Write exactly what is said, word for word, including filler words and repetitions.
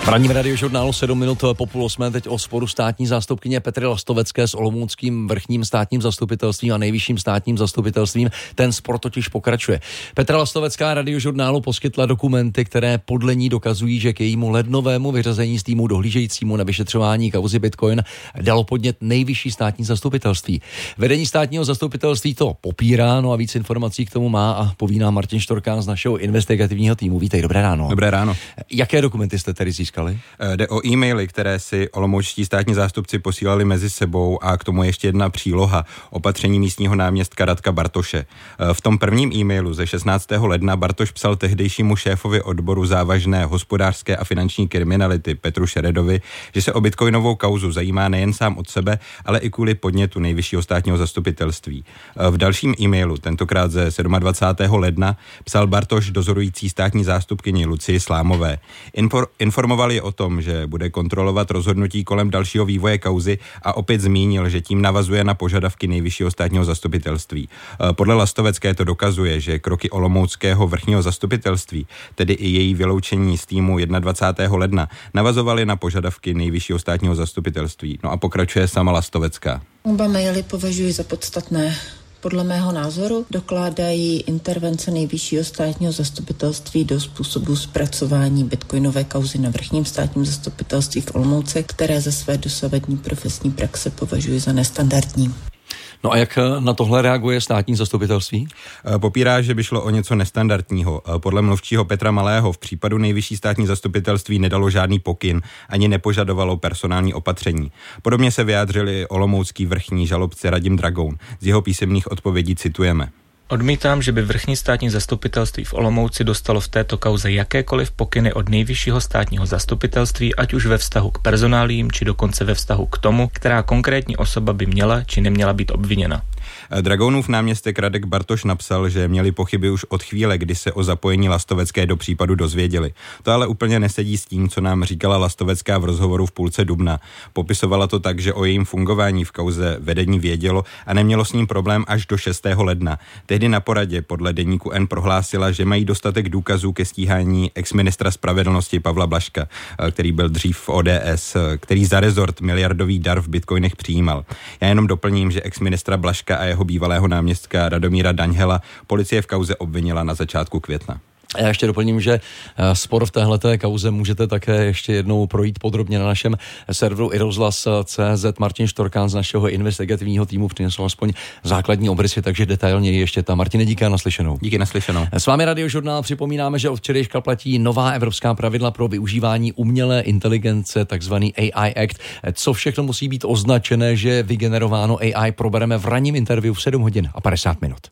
V ranním radiožurnálu sedm minut po půl osmé teď o sporu státní zástupkyně Petry Lastovecké s olomouckým vrchním státním zastupitelstvím a nejvyšším státním zastupitelstvím. Ten spor totiž pokračuje. Petra Lastovecká radiožurnálu poskytla dokumenty, které podle ní dokazují, že k jejímu lednovému vyřazení z týmu dohlížejícímu na vyšetřování kauzy Bitcoin dalo podnět nejvyšší státní zastupitelství. Vedení státního zastupitelství to popírá, no a víc informací k tomu má a poví nám Martin Štorkán z našeho investigativního týmu. Vítej, dobré ráno. Dobré ráno. Jaké dokumenty jste tedy získali? Jde o e-maily, které si olomoučtí státní zástupci posílali mezi sebou a k tomu ještě jedna příloha, opatření místního náměstka Radka Bartoše. V tom prvním e-mailu ze šestnáctého ledna Bartoš psal tehdejšímu šéfovi odboru závažné hospodářské a finanční kriminality Petru Šeredovi, že se o bitcoinovou kauzu zajímá nejen sám od sebe, ale i kvůli podnětu nejvyššího státního zastupitelství. V dalším e-mailu, tentokrát ze dvacátého sedmého ledna, psal Bartoš dozorující státní zástupkyni Lucii Slámové. Info, informoval je o tom, že bude kontrolovat rozhodnutí kolem dalšího vývoje kauzy a opět zmínil, že tím navazuje na požadavky nejvyššího státního zastupitelství. Podle Lastovecké to dokazuje, že kroky olomouckého vrchního zastupitelství, tedy i její vyloučení z týmu dvacátého prvního ledna, navazovaly na požadavky nejvyššího státního zastupitelství. No a pokračuje sama Lastovecká. Oba maily považuji za podstatné. Podle mého názoru dokládají intervence nejvyššího státního zastupitelství do způsobu zpracování bitcoinové kauzy na vrchním státním zastupitelství v Olomouci, které ze své dosavadní profesní praxe považuji za nestandardní. No a jak na tohle reaguje státní zastupitelství? Popírá, že by šlo o něco nestandardního. Podle mluvčího Petra Malého v případu nejvyšší státní zastupitelství nedalo žádný pokyn, ani nepožadovalo personální opatření. Podobně se vyjádřili olomoucký vrchní žalobce Radim Dragoun. Z jeho písemných odpovědí citujeme. Odmítám, že by vrchní státní zastupitelství v Olomouci dostalo v této kauze jakékoliv pokyny od nejvyššího státního zastupitelství, ať už ve vztahu k personálím, či dokonce ve vztahu k tomu, která konkrétní osoba by měla či neměla být obviněna. Dragounův náměstek Radek Bartoš napsal, že měli pochyby už od chvíle, kdy se o zapojení Lastovecké do případu dozvěděli. To ale úplně nesedí s tím, co nám říkala Lastovecká v rozhovoru v půlce dubna. Popisovala to tak, že o jejím fungování v kauze vedení vědělo a nemělo s ním problém až do šestého ledna. Tehdy na poradě podle deníku N prohlásila, že mají dostatek důkazů ke stíhání exministra spravedlnosti Pavla Blažka, který byl dřív v O D S, který za rezort miliardový dar v bitcoinech přijímal. Já jenom doplním, že exministra Blažka a jeho bývalého náměstka Radomíra Daňhela policie v kauze obvinila na začátku května. Já ještě doplním, že spor v téhleté kauze můžete také ještě jednou projít podrobně na našem serveru i rozhlas tečka cé zet. Martin Štorkán z našeho investigativního týmu přinesl aspoň základní obrysy, takže detailněji ještě tam. Martine, díky a naslyšenou. Díky, naslyšenou. S vámi Radiožurnál, připomínáme, že od včerejška platí nová evropská pravidla pro využívání umělé inteligence, takzvaný A I Act. Co všechno musí být označené, že je vygenerováno A I, probereme v ranním interview v sedm hodin a padesát minut.